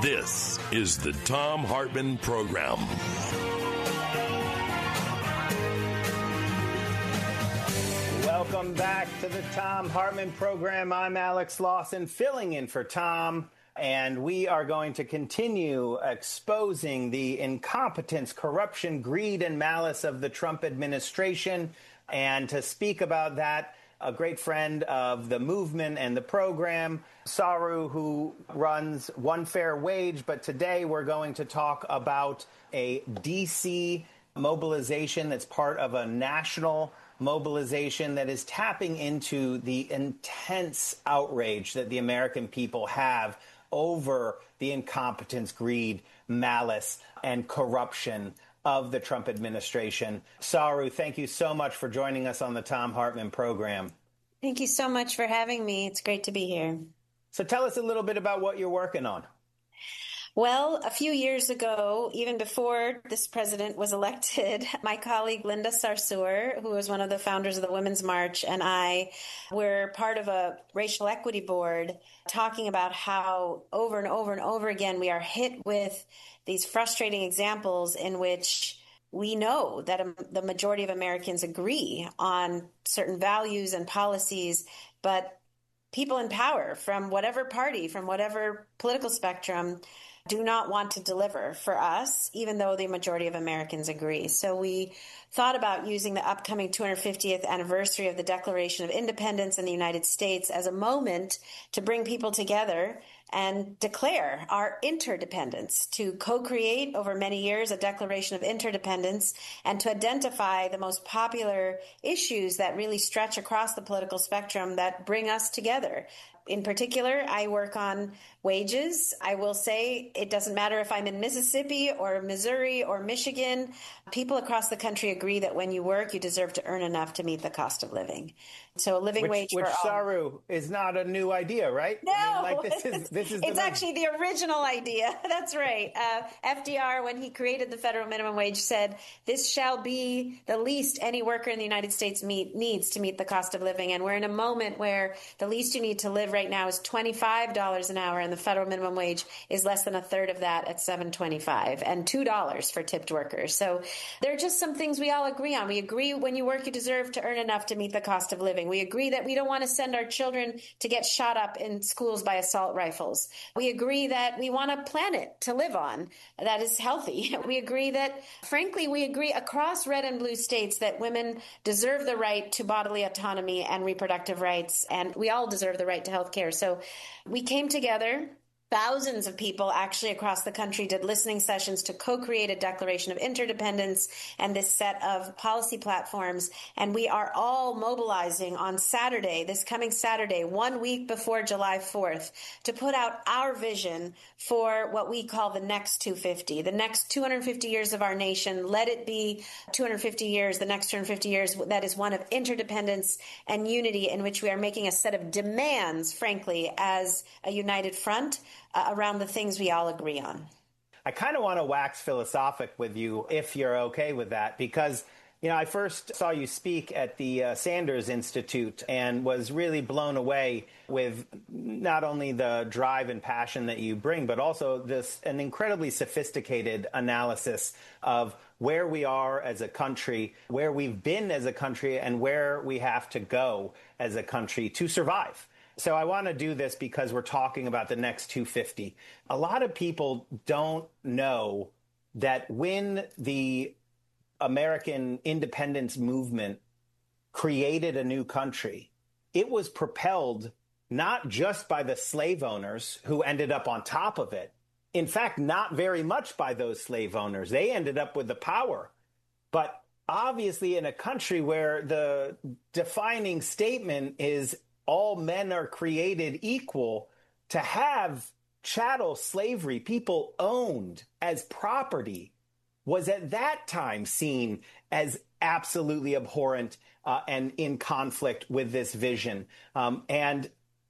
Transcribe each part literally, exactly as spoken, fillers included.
This is the Thom Hartmann Program. Welcome back to the Thom Hartmann Program. I'm Alex Lawson, filling in for Tom, and we are going to continue exposing the incompetence, corruption, greed, and malice of the Trump administration. And to speak about that, a great friend of the movement and the program, Saru, who runs One Fair Wage. But today we're going to talk about a D C mobilization that's part of a national mobilization that is tapping into the intense outrage that the American people have over the incompetence, greed, malice, and corruption of the Trump administration. Saru, thank you so much for joining us on the Thom Hartmann Program. Thank you so much for having me. It's great to be here. So tell us a little bit about what you're working on. Well, a few years ago, even before this president was elected, my colleague Linda Sarsour, who was one of the founders of the Women's March, and I were part of a racial equity board talking about how over and over and over again we are hit with these frustrating examples in which we know that the majority of Americans agree on certain values and policies, but people in power from whatever party, from whatever political spectrum, do not want to deliver for us, even though the majority of Americans agree. So we thought about using the upcoming two hundred fiftieth anniversary of the Declaration of Independence in the United States as a moment to bring people together and declare our interdependence, to co-create over many years a declaration of interdependence, and to identify the most popular issues that really stretch across the political spectrum that bring us together. In particular, I work on wages. I will say it doesn't matter if I'm in Mississippi or Missouri or Michigan. People across the country agree that when you work, you deserve to earn enough to meet the cost of living. So a living which, wage which for all. Saru is not a new idea, right? No, I mean, like this is, this is it's the actually the original idea. That's right. Uh, F D R, when he created the federal minimum wage, said this shall be the least any worker in the United States meet, needs to meet the cost of living. And we're in a moment where the least you need to live right now is twenty-five dollars an hour, and the federal minimum wage is less than a third of that at seven twenty-five, and two dollars for tipped workers. So there are just some things we all agree on. We agree when you work, you deserve to earn enough to meet the cost of living. We agree that we don't want to send our children to get shot up in schools by assault rifles. We agree that we want a planet to live on that is healthy. We agree that, frankly, we agree across red and blue states that women deserve the right to bodily autonomy and reproductive rights, and we all deserve the right to health care. So we came together. Thousands of people actually across the country did listening sessions to co-create a Declaration of Interdependence and this set of policy platforms. And we are all mobilizing on Saturday, this coming Saturday, one week before July fourth, to put out our vision for what we call the next two hundred fifty, the next two hundred fifty years of our nation. Let it be two hundred fifty years, the next two hundred fifty years, that is one of interdependence and unity, in which we are making a set of demands, frankly, as a united front Uh, around the things we all agree on. I kind of want to wax philosophic with you, if you're okay with that, because, you know, I first saw you speak at the uh, Sanders Institute and was really blown away with not only the drive and passion that you bring, but also this an incredibly sophisticated analysis of where we are as a country, where we've been as a country, and where we have to go as a country to survive. So I want to do this because we're talking about the next two hundred fifty. A lot of people don't know that when the American independence movement created a new country, it was propelled not just by the slave owners who ended up on top of it. In fact, not very much by those slave owners. They ended up with the power. But obviously in a country where the defining statement is all men are created equal, to have chattel slavery, people owned as property, was at that time seen as absolutely abhorrent uh, and in conflict with this vision. Um, and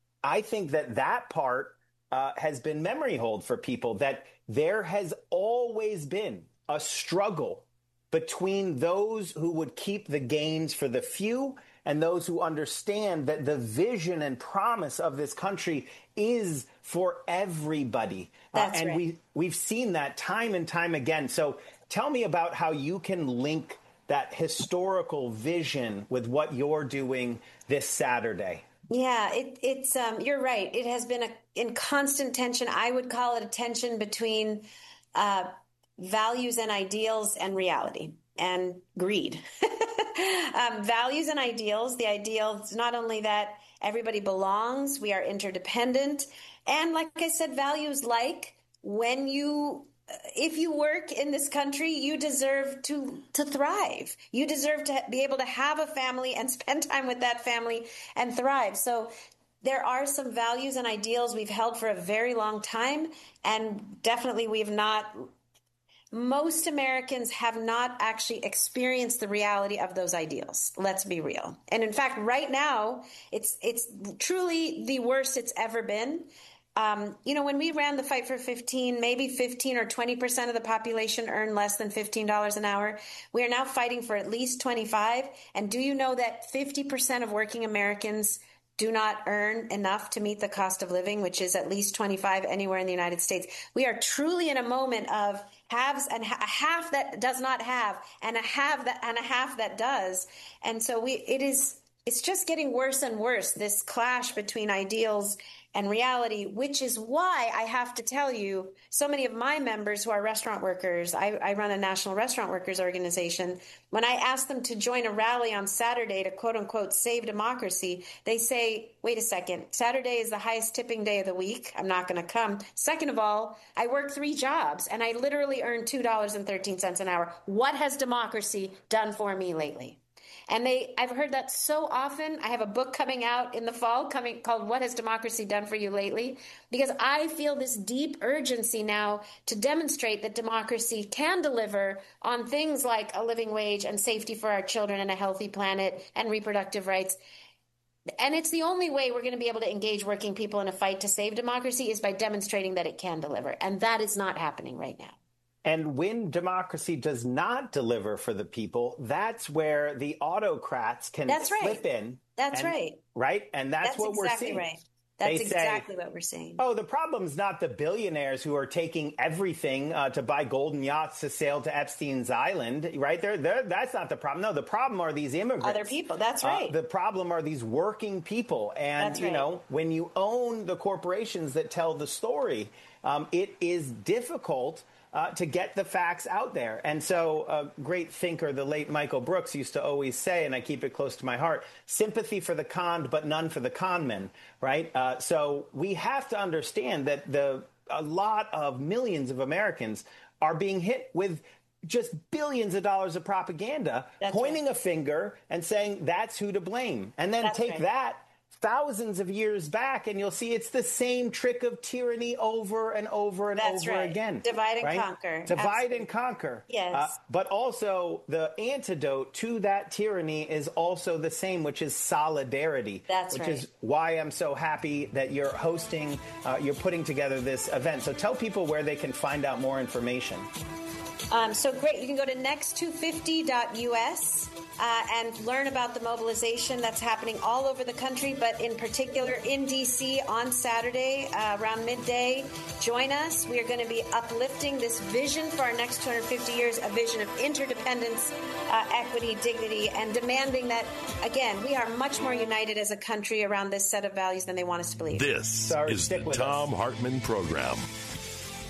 I think that that part uh, has been memory hold for people, that there has always been a struggle between those who would keep the gains for the few and those who understand that the vision and promise of this country is for everybody. That's uh, and right. we, we've seen that time and time again. So tell me about how you can link that historical vision with what you're doing this Saturday. Yeah, it, it's um, you're right. It has been a, in constant tension. I would call it a tension between uh, values and ideals and reality and greed. um, values and ideals. The ideal is not only that everybody belongs, we are interdependent, and like I said, values like when you. If you work in this country, you deserve to to thrive. You deserve to be able to have a family and spend time with that family and thrive. So there are some values and ideals we've held for a very long time, and definitely we've not most Americans have not actually experienced the reality of those ideals. Let's be real. And in fact, right now, it's it's truly the worst it's ever been. Um, you know, when we ran the Fight for fifteen, maybe fifteen or twenty percent of the population earned less than fifteen dollars an hour. We are now fighting for at least twenty-five. And do you know that fifty percent of working Americans do not earn enough to meet the cost of living, which is at least twenty-five anywhere in the United States? We are truly in a moment of haves and ha- a half that does not have, and a have that and a half that does. And so we, it is, it's just getting worse and worse, this clash between ideals and reality, which is why I have to tell you, so many of my members who are restaurant workers, I, I run a national restaurant workers organization, when I ask them to join a rally on Saturday to quote unquote save democracy, they say, wait a second, Saturday is the highest tipping day of the week. I'm not going to come. Second of all, I work three jobs and I literally earn two dollars and thirteen cents an hour. What has democracy done for me lately? And they, I've heard that so often. I have a book coming out in the fall coming called What Has Democracy Done for You Lately? Because I feel this deep urgency now to demonstrate that democracy can deliver on things like a living wage and safety for our children and a healthy planet and reproductive rights. And it's the only way we're going to be able to engage working people in a fight to save democracy is by demonstrating that it can deliver. And that is not happening right now. And when democracy does not deliver for the people, that's where the autocrats can that's right. slip in. That's and, right. Right? And that's, that's what exactly we're seeing. Right. That's they exactly say, what we're seeing. Oh, the problem's not the billionaires who are taking everything uh, to buy golden yachts to sail to Epstein's Island, right? They're, they're, that's not the problem. No, the problem are these immigrants. Other people. That's right. Uh, the problem are these working people. And, that's you right. know, when you own the corporations that tell the story, um, it is difficult Uh, to get the facts out there. And so a great thinker, the late Michael Brooks, used to always say, and I keep it close to my heart, sympathy for the conned, but none for the conmen, right? Uh, so we have to understand that the a lot of millions of Americans are being hit with just billions of dollars of propaganda, that's pointing right. a finger and saying that's who to blame. And then that's take right. that thousands of years back, and you'll see it's the same trick of tyranny over and over and That's over right. again. Divide and right? conquer. Divide Absolutely. and conquer. Yes. Uh, but also the antidote to that tyranny is also the same, which is solidarity. That's which right. is why I'm so happy that you're hosting, uh, you're putting together this event. So tell people where they can find out more information. Um, so great. You can go to next two fifty dot U S uh, and learn about the mobilization that's happening all over the country, but in particular in D C on Saturday uh, around midday. Join us. We are going to be uplifting this vision for our next two hundred fifty years, a vision of interdependence, uh, equity, dignity, and demanding that, again, we are much more united as a country around this set of values than they want us to believe. This Sorry, is the Thom Hartmann Program.